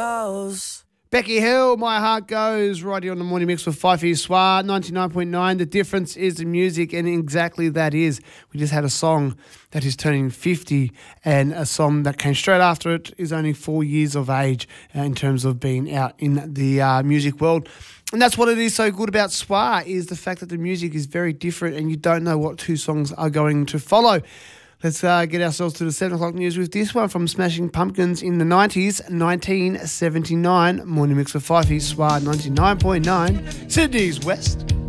goes. Becky Hill, My Heart Goes, right here on the Morning Mix with Fifey Swar, 99.9. The difference is the music, and exactly that is. We just had a song that is turning 50, and a song that came straight after it is only 4 years of age in terms of being out in the music world. And that's what it is so good about Swar, is the fact that the music is very different and you don't know what two songs are going to follow. Let's get ourselves to the 7 o'clock news with this one from Smashing Pumpkins in the 90s, 1979. Morning Mix with Fifey, Swar 99.9, Sydney's West.